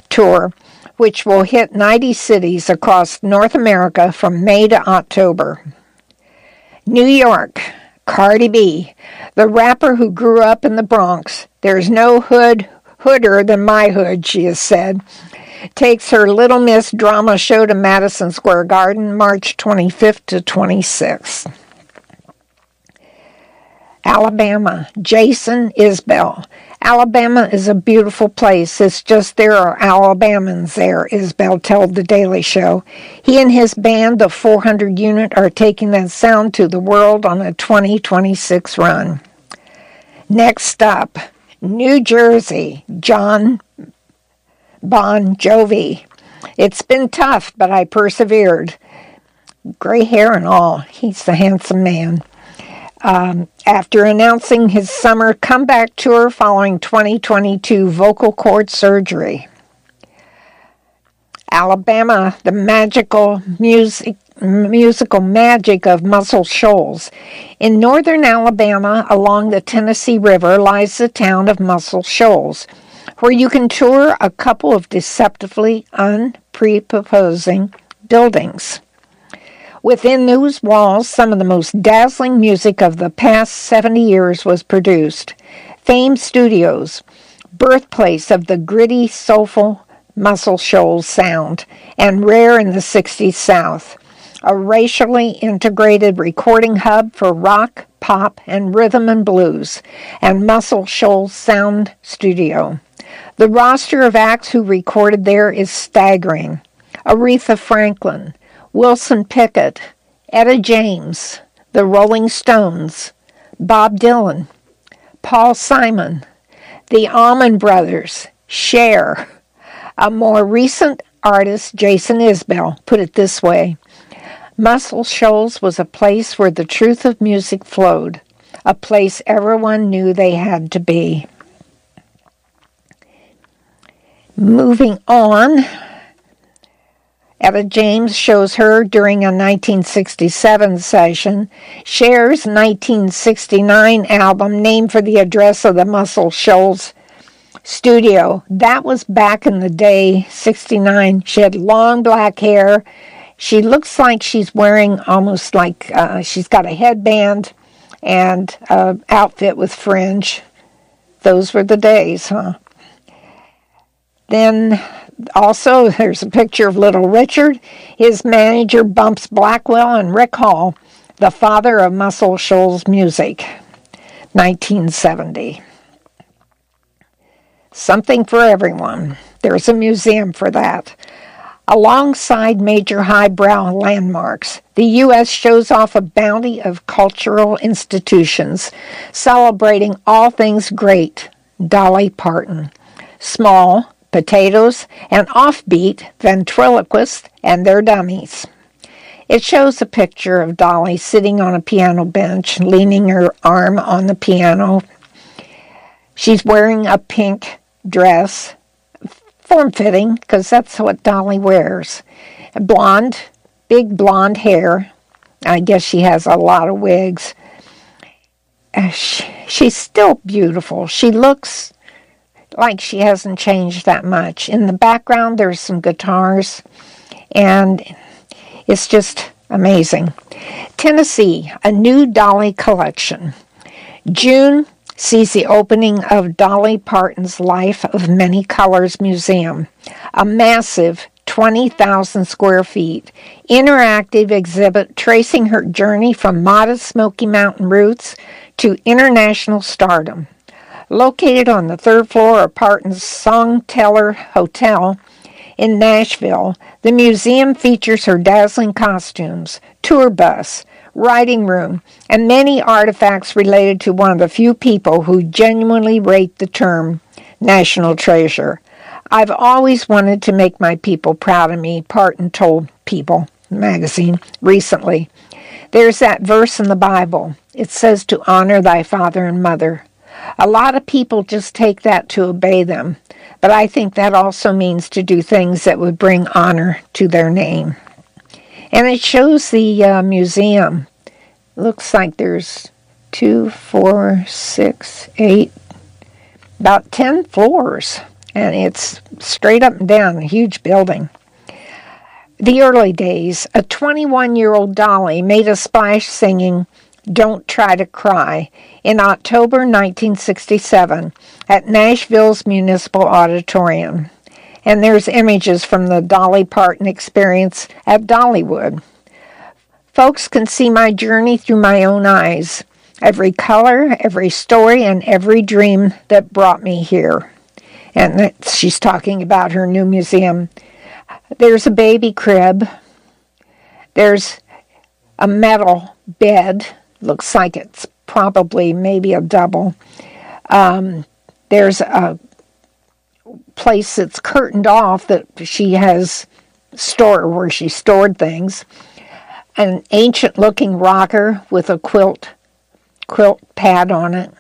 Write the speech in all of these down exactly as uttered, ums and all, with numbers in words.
tour, which will hit ninety cities across North America from May to October. New York, Cardi B, the rapper who grew up in the Bronx. There's no hood hooder than my hood, she has said. Takes her Little Miss drama show to Madison Square Garden, March twenty-fifth to twenty-sixth. Alabama, Jason Isbell. Alabama is a beautiful place. It's just there are Alabamans there, Isbell told The Daily Show. He and his band, the four hundred unit, are taking that sound to the world on a twenty twenty-six run. Next up, New Jersey, John Bon Jovi. It's been tough, but I persevered. Gray hair and all. He's a handsome man. Um, after announcing his summer comeback tour following twenty twenty-two vocal cord surgery. Alabama, the magical music, musical magic of Muscle Shoals. In northern Alabama, along the Tennessee River, lies the town of Muscle Shoals, where you can tour a couple of deceptively unprepossessing buildings. Within those walls, some of the most dazzling music of the past seventy years was produced. Famed Studios, birthplace of the gritty, soulful Muscle Shoals sound, and rare in the sixties South. A racially integrated recording hub for rock, pop, and rhythm and blues, and Muscle Shoals Sound Studio. The roster of acts who recorded there is staggering. Aretha Franklin, Wilson Pickett, Etta James, the Rolling Stones, Bob Dylan, Paul Simon, the Allman Brothers, Cher. A more recent artist, Jason Isbell, put it this way: Muscle Shoals was a place where the truth of music flowed, a place everyone knew they had to be. Moving on, Etta James shows her during a nineteen sixty-seven session. Cher's nineteen sixty-nine album, named for the address of the Muscle Shoals studio. That was back in the day, sixty-nine. She had long black hair. She looks like she's wearing almost like uh, she's got a headband and an outfit with fringe. Those were the days, huh? Then also there's a picture of Little Richard. His manager, Bumps Blackwell, and Rick Hall, the father of Muscle Shoals music, nineteen seventy. Something for everyone. There's a museum for that. Alongside major highbrow landmarks, the U S shows off a bounty of cultural institutions celebrating all things great. Dolly Parton. Small potatoes and offbeat ventriloquists and their dummies. It shows a picture of Dolly sitting on a piano bench, leaning her arm on the piano. She's wearing a pink dress, form-fitting, because that's what Dolly wears. Blonde, big blonde hair. I guess she has a lot of wigs. Uh, she, she's still beautiful. She looks like she hasn't changed that much. In the background, there's some guitars, and it's just amazing. Tennessee, a new Dolly collection. June sees the opening of Dolly Parton's Life of Many Colors Museum, a massive twenty thousand square feet interactive exhibit tracing her journey from modest Smoky Mountain roots to international stardom. Located on the third floor of Parton's Songteller Hotel in Nashville, the museum features her dazzling costumes, tour bus, writing room, and many artifacts related to one of the few people who genuinely rate the term national treasure. I've always wanted to make my people proud of me, Parton told People magazine recently. There's that verse in the Bible. It says to honor thy father and mother. A lot of people just take that to obey them, but I think that also means to do things that would bring honor to their name. And it shows the uh, museum. Looks like there's two, four, six, eight, about ten floors and it's straight up and down, a huge building. The early days, a twenty-one-year-old Dolly made a splash singing "Don't Try to Cry" in October nineteen sixty-seven at Nashville's Municipal Auditorium. And there's images from the Dolly Parton experience at Dollywood. Folks can see my journey through my own eyes, every color, every story, and every dream that brought me here. And that, she's talking about her new museum. There's a baby crib. There's a metal bed. Looks like it's probably maybe a double. Um, there's a place that's curtained off that she has store where she stored things. An ancient-looking rocker with a quilt quilt pad on it.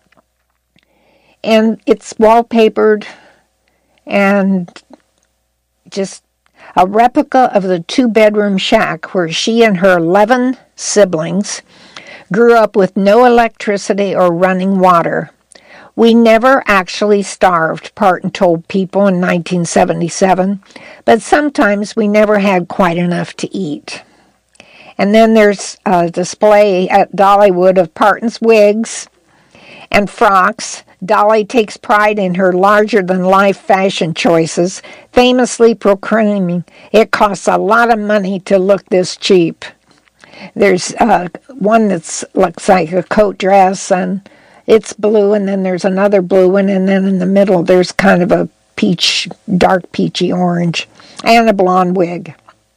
And it's wallpapered and just a replica of the two-bedroom shack where she and her eleven siblings grew up with no electricity or running water. We never actually starved, Parton told People in nineteen seventy-seven, but sometimes we never had quite enough to eat. And then there's a display at Dollywood of Parton's wigs and frocks. Dolly takes pride in her larger-than-life fashion choices, famously proclaiming, "It costs a lot of money to look this cheap." There's uh, one that looks like a coat dress, and it's blue, and then there's another blue one, and then in the middle there's kind of a peach, dark peachy orange, and a blonde wig.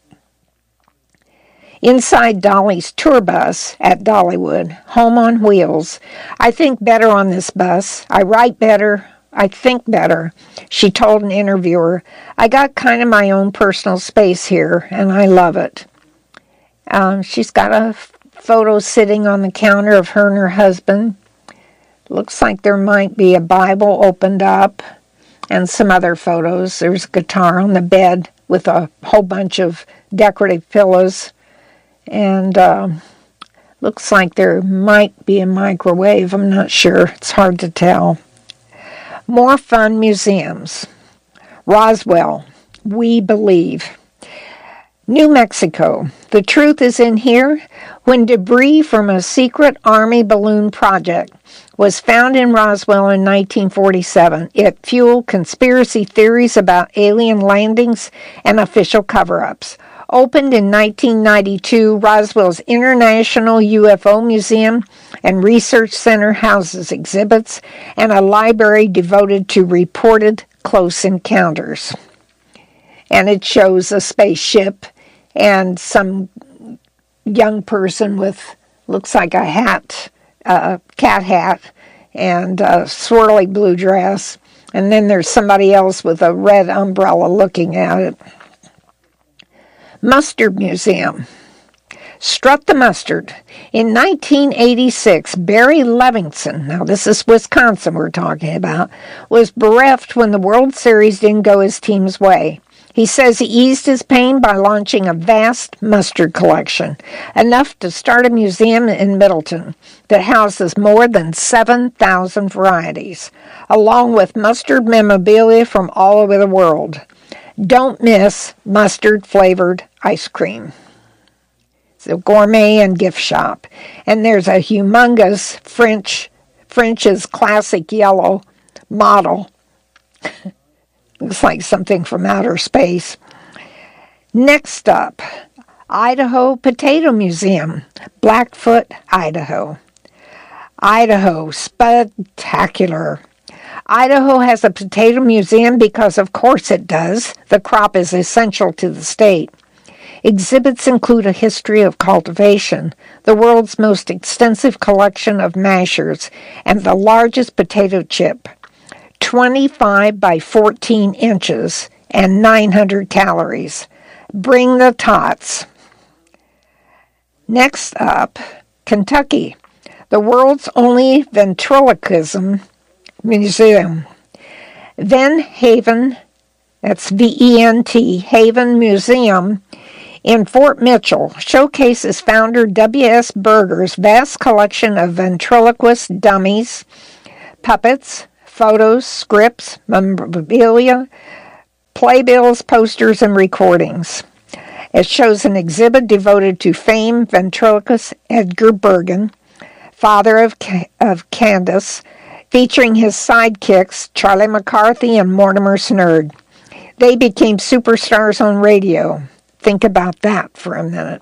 Inside Dolly's tour bus at Dollywood, Home on Wheels. "I think better on this bus. I write better. I think better," she told an interviewer. "I got kind of my own personal space here, and I love it." Um, she's got a photo sitting on the counter of her and her husband. Looks like there might be a Bible opened up and some other photos. There's a guitar on the bed with a whole bunch of decorative pillows. And uh, looks like there might be a microwave. I'm not sure. It's hard to tell. More fun museums. Roswell, We Believe. New Mexico. The truth is in here. When debris from a secret Army balloon project was found in Roswell in nineteen forty-seven, it fueled conspiracy theories about alien landings and official cover-ups. Opened in nineteen ninety-two, Roswell's International U F O Museum and Research Center houses exhibits and a library devoted to reported close encounters. And it shows a spaceship and some young person with, looks like a hat, a cat hat, and a swirly blue dress. And then there's somebody else with a red umbrella looking at it. Mustard Museum. Strut the Mustard. In nineteen eighty-six, Barry Levinson, now this is Wisconsin we're talking about, was bereft when the World Series didn't go his team's way. He says he eased his pain by launching a vast mustard collection, enough to start a museum in Middleton that houses more than seven thousand varieties, along with mustard memorabilia from all over the world. Don't miss mustard-flavored ice cream. It's a gourmet and gift shop. And there's a humongous French, French's classic yellow model. Looks like something from outer space. Next up, Idaho Potato Museum, Blackfoot, Idaho. Idaho, spectacular. Idaho has a potato museum because, of course, it does. The crop is essential to the state. Exhibits include a history of cultivation, the world's most extensive collection of mashers, and the largest potato chip, twenty-five by fourteen inches and nine hundred calories. Bring the tots. Next up, Kentucky, the world's only ventriloquism museum. Van Haven, that's V E N T, Haven Museum in Fort Mitchell, showcases founder W S Berger's vast collection of ventriloquist dummies, puppets, photos, scripts, memorabilia, playbills, posters, and recordings. It shows an exhibit devoted to famed ventriloquist Edgar Bergen, father of, of Candace, featuring his sidekicks Charlie McCarthy and Mortimer Snerd. They became superstars on radio. Think about that for a minute.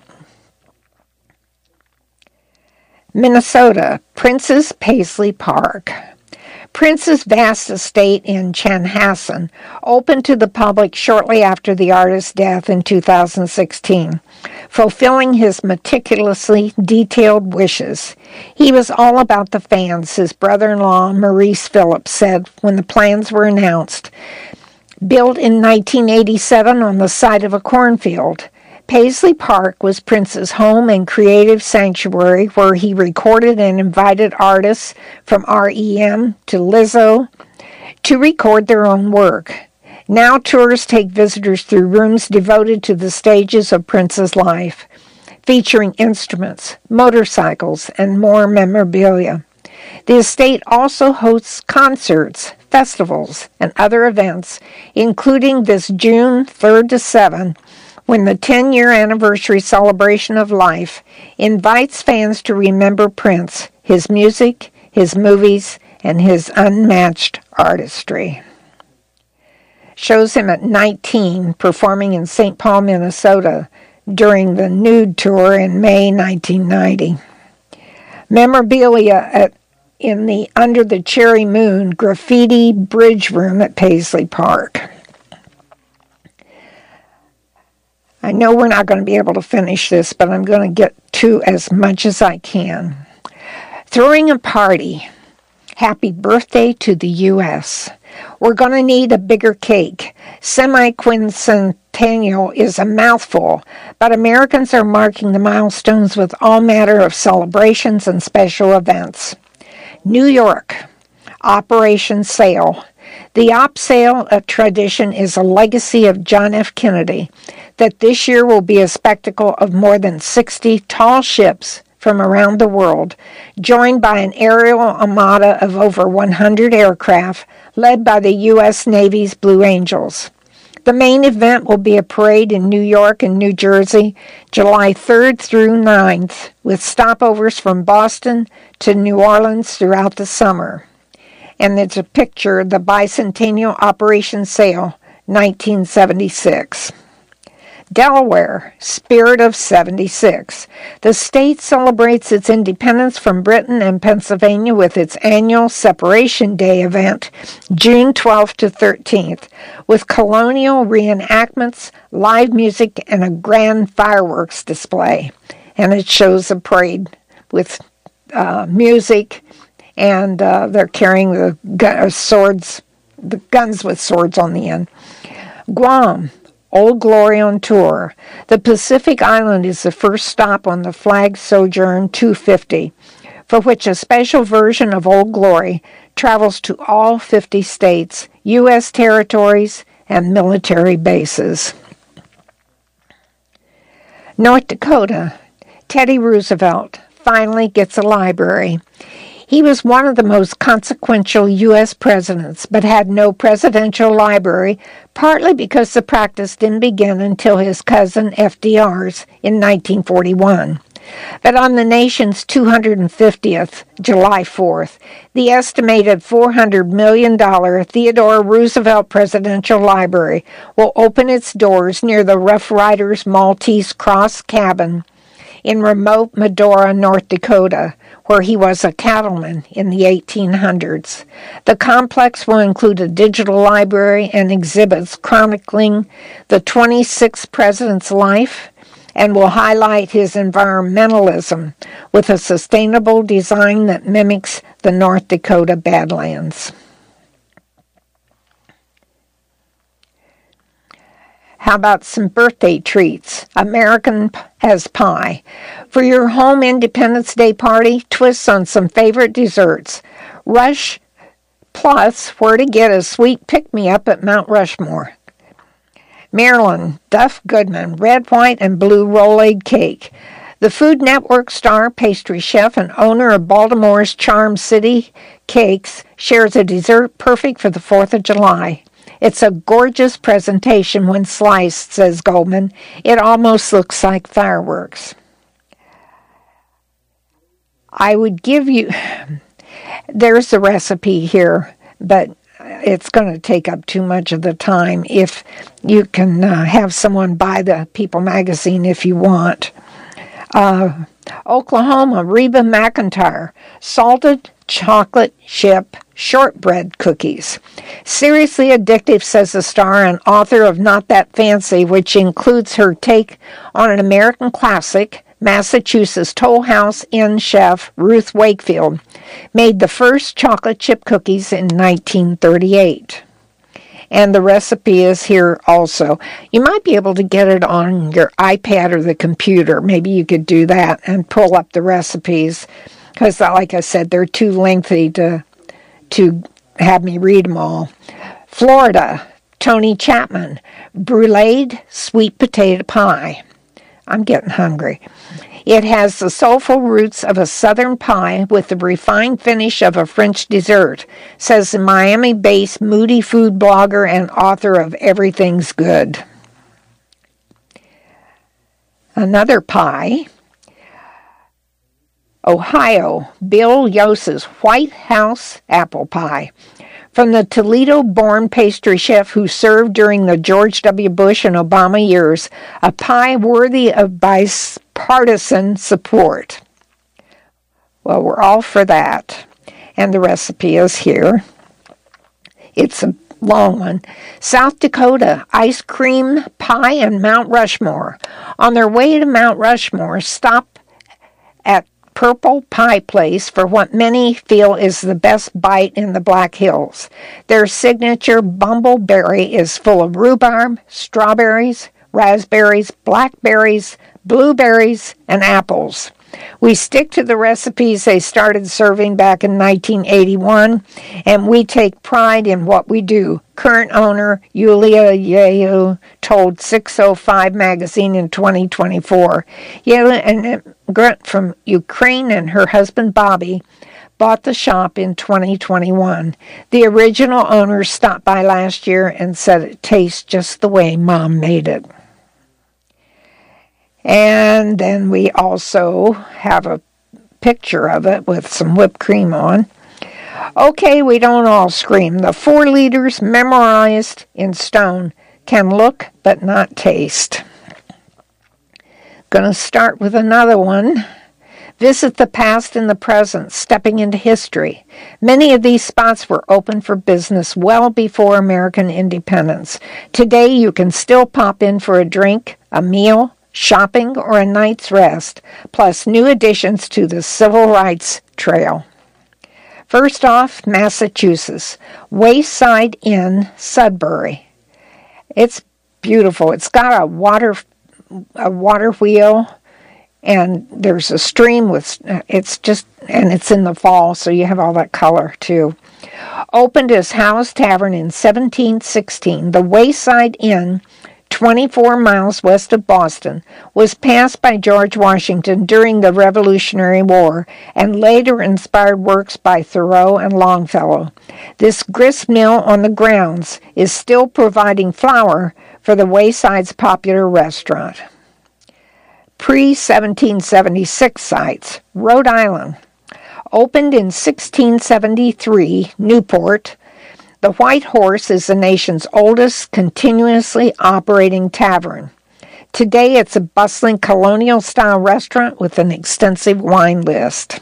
Minnesota, Prince's Paisley Park. Prince's vast estate in Chanhassen opened to the public shortly after the artist's death in two thousand sixteen, fulfilling his meticulously detailed wishes. He was all about the fans, his brother-in-law Maurice Phillips said when the plans were announced. Built in nineteen eighty-seven on the site of a cornfield, Paisley Park was Prince's home and creative sanctuary where he recorded and invited artists from R E M to Lizzo to record their own work. Now tours take visitors through rooms devoted to the stages of Prince's life, featuring instruments, motorcycles, and more memorabilia. The estate also hosts concerts, festivals, and other events, including this June third to seventh, when the ten-year anniversary celebration of life invites fans to remember Prince, his music, his movies, and his unmatched artistry. Shows him at nineteen performing in Saint Paul, Minnesota during the Nude Tour in May nineteen ninety. Memorabilia at in the Under the Cherry Moon graffiti bridge room at Paisley Park. I know we're not going to be able to finish this, but I'm going to get to as much as I can. Throwing a party. Happy birthday to the U S We're going to need a bigger cake. Semi-quincentennial is a mouthful, but Americans are marking the milestones with all manner of celebrations and special events. New York, Operation Sail. The Op Sail, a tradition, is a legacy of John F. Kennedy that this year will be a spectacle of more than sixty tall ships from around the world, joined by an aerial armada of over one hundred aircraft led by the U S Navy's Blue Angels. The main event will be a parade in New York and New Jersey, July third through ninth, with stopovers from Boston to New Orleans throughout the summer. And it's a picture of the bicentennial Operation Sail, nineteen seventy-six. Delaware, Spirit of seventy-six. The state celebrates its independence from Britain and Pennsylvania with its annual Separation Day event, June twelfth to thirteenth, with colonial reenactments, live music, and a grand fireworks display. And it shows a parade with uh, music, and uh, they're carrying the gu- swords, the guns with swords on the end. Guam, Old Glory on tour. The Pacific Island is the first stop on the Flag Sojourn two fifty, for which a special version of Old Glory travels to all fifty states, U S territories, and military bases. North Dakota, Teddy Roosevelt finally gets a library. He was one of the most consequential U S presidents, but had no presidential library, partly because the practice didn't begin until his cousin F D R's in nineteen forty-one. But on the nation's two hundred fiftieth, July fourth, the estimated four hundred million dollars Theodore Roosevelt Presidential Library will open its doors near the Rough Riders Maltese Cross Cabin in remote Medora, North Dakota, where he was a cattleman in the eighteen hundreds. The complex will include a digital library and exhibits chronicling the twenty-sixth president's life and will highlight his environmentalism with a sustainable design that mimics the North Dakota Badlands. How about some birthday treats? American as pie. For your home Independence Day party, twists on some favorite desserts. Rush Plus, where to get a sweet pick-me-up at Mount Rushmore. Maryland, Duff Goodman, red, white, and blue roll-aid cake. The The Food Network star, pastry chef, and owner of Baltimore's Charm City Cakes shares a dessert perfect for the fourth of July. It's a gorgeous presentation when sliced, says Goldman. It almost looks like fireworks. I would give you, there's the recipe here, but it's going to take up too much of the time. If you can uh, have someone buy the People magazine if you want. Uh, Oklahoma, Reba McEntire, salted chocolate chip shortbread cookies. Seriously addictive, says the star and author of Not That Fancy, which includes her take on an American classic. Massachusetts Toll House Inn chef Ruth Wakefield made the first chocolate chip cookies in nineteen thirty-eight. And the recipe is here also. You might be able to get it on your iPad or the computer. Maybe you could do that and pull up the recipes. Because, like I said, they're too lengthy to, to have me read them all. Florida, Tony Chapman, bruleed sweet potato pie. I'm getting hungry. It has the soulful roots of a southern pie with the refined finish of a French dessert, says the Miami-based moody food blogger and author of Everything's Good. Another pie. Ohio, Bill Yose's White House apple pie. From the Toledo-born pastry chef who served during the George W. Bush and Obama years, a pie worthy of bipartisan support. Well, we're all for that. And the recipe is here. It's a long one. South Dakota, ice cream pie and Mount Rushmore. On their way to Mount Rushmore, stop at Purple Pie Place for what many feel is the best bite in the Black Hills. Their signature bumbleberry is full of rhubarb, strawberries, raspberries, blackberries, blueberries, and apples. We stick to the recipes they started serving back in nineteen eighty-one, and we take pride in what we do. Current owner Yulia Yehu told six oh five magazine in twenty twenty-four. Yulia, an immigrant from Ukraine, and her husband Bobby bought the shop in twenty twenty-one. The original owners stopped by last year and said it tastes just the way Mom made it. And then we also have a picture of it with some whipped cream on. Okay, we don't all scream. The four leaders memorized in stone can look but not taste. Going to start with another one. Visit the past and the present, stepping into history. Many of these spots were open for business well before American independence. Today you can still pop in for a drink, a meal, shopping, or a night's rest, plus new additions to the Civil Rights Trail. First off, Massachusetts, Wayside Inn, Sudbury. It's beautiful. It's got a water, a water wheel, and there's a stream with, it's just, and it's in the fall, so you have all that color too. Opened as Howe's Tavern in seventeen sixteen, the Wayside Inn, twenty-four miles west of Boston, was passed by George Washington during the Revolutionary War and later inspired works by Thoreau and Longfellow. This grist mill on the grounds is still providing flour for the Wayside's popular restaurant. Pre-seventeen seventy-six sites, Rhode Island. Opened in sixteen seventy-three, Newport. The White Horse is the nation's oldest continuously operating tavern. Today it's a bustling colonial-style restaurant with an extensive wine list.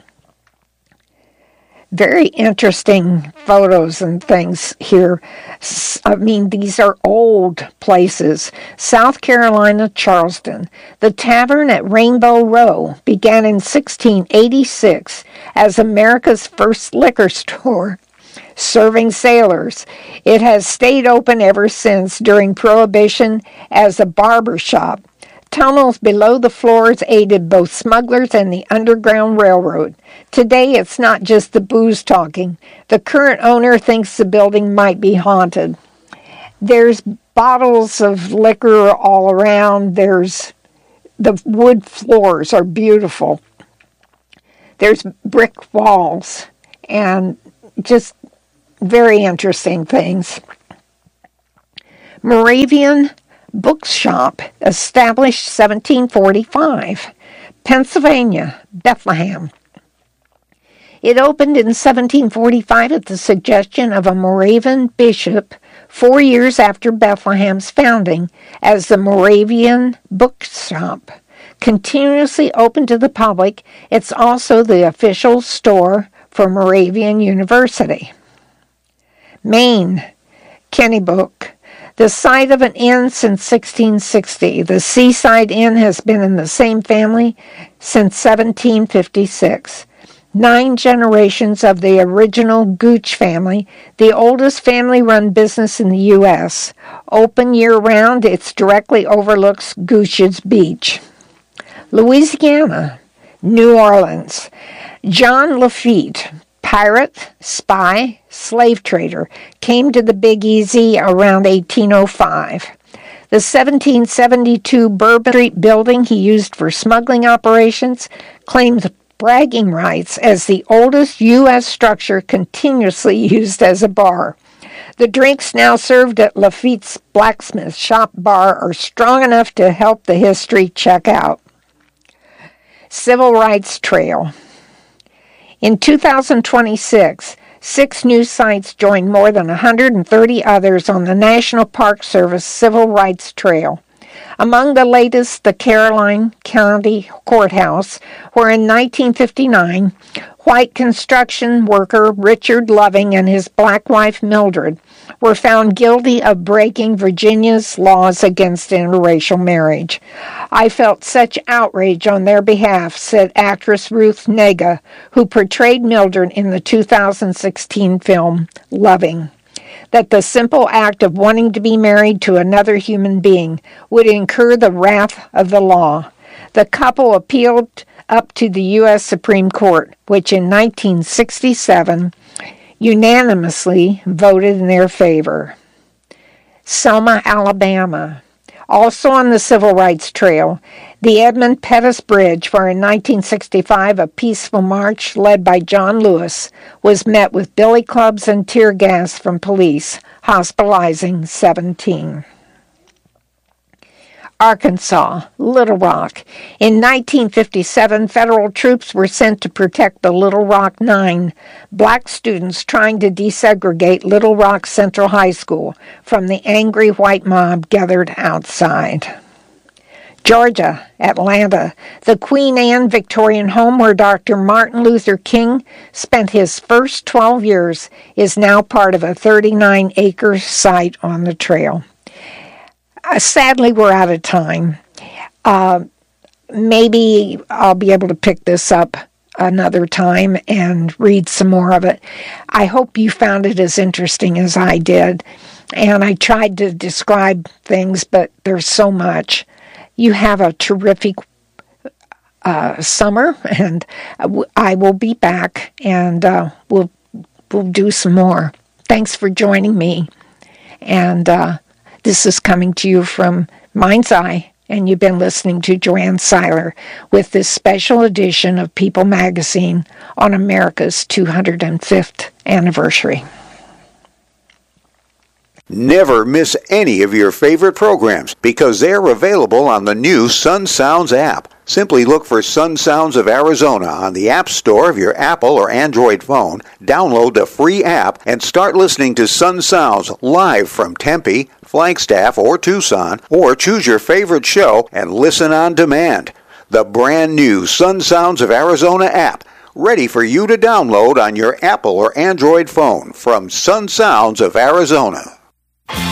Very interesting photos and things here. I mean, these are old places. South Carolina, Charleston. The tavern at Rainbow Row began in sixteen eighty-six as America's first liquor store, serving sailors. It has stayed open ever since during Prohibition as a barber shop. Tunnels below the floors aided both smugglers and the Underground Railroad. Today, it's not just the booze talking. The current owner thinks the building might be haunted. There's bottles of liquor all around. There's the wood floors are beautiful. There's brick walls and just very interesting things. Moravian Bookshop, established seventeen forty-five, Pennsylvania, Bethlehem. It opened in seventeen forty-five at the suggestion of a Moravian bishop four years after Bethlehem's founding as the Moravian Bookshop. Continuously open to the public, it's also the official store for Moravian University. Maine, Kennebec, the site of an inn since sixteen sixty. The Seaside Inn has been in the same family since seventeen fifty-six. Nine generations of the original Gooch family, the oldest family-run business in the U S Open year-round, it directly overlooks Gooch's Beach. Louisiana, New Orleans. John Lafitte, pirate, spy, slave trader, came to the Big Easy around eighteen oh five. The seventeen seventy-two Bourbon Street building he used for smuggling operations claims bragging rights as the oldest U S structure continuously used as a bar. The drinks now served at Lafitte's blacksmith shop bar are strong enough to help the history check out. Civil Rights Trail. In two thousand twenty-six, six new sites joined more than one hundred thirty others on the National Park Service Civil Rights Trail. Among the latest, the Caroline County Courthouse, where in nineteen fifty-nine, white construction worker Richard Loving and his black wife Mildred were found guilty of breaking Virginia's laws against interracial marriage. I felt such outrage on their behalf, said actress Ruth Negga, who portrayed Mildred in the two thousand sixteen film Loving, that the simple act of wanting to be married to another human being would incur the wrath of the law. The couple appealed up to the U S Supreme Court, which in nineteen sixty-seven unanimously voted in their favor. Selma, Alabama. Also on the Civil Rights Trail, the Edmund Pettus Bridge, where in nineteen sixty-five a peaceful march led by John Lewis was met with billy clubs and tear gas from police, hospitalizing seventeen. Arkansas, Little Rock. In nineteen fifty-seven, federal troops were sent to protect the Little Rock Nine, black students trying to desegregate Little Rock Central High School from the angry white mob gathered outside. Georgia, Atlanta, the Queen Anne Victorian home where Doctor Martin Luther King spent his first twelve years, is now part of a thirty-nine acre site on the trail. Uh, sadly, we're out of time. Uh, maybe I'll be able to pick this up another time and read some more of it. I hope you found it as interesting as I did. And I tried to describe things, but there's so much. You have a terrific uh, summer, and I will be back, and uh, we'll we'll do some more. Thanks for joining me. And uh, this is coming to you from Mind's Eye, and you've been listening to Joanne Seiler with this special edition of People Magazine on America's two hundred fifth anniversary. Never miss any of your favorite programs because they're available on the new Sun Sounds app. Simply look for Sun Sounds of Arizona on the App Store of your Apple or Android phone, download the free app, and start listening to Sun Sounds live from Tempe, Flagstaff, or Tucson, or choose your favorite show and listen on demand. The brand new Sun Sounds of Arizona app, ready for you to download on your Apple or Android phone from Sun Sounds of Arizona.